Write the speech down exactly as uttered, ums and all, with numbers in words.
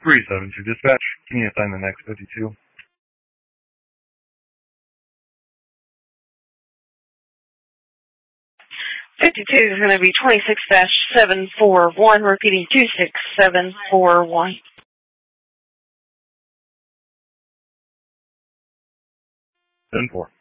three seven two dispatch. Can you assign the next fifty-two? fifty-two is going to be twenty-six dash seven four one, repeating two six seven four one. seven four.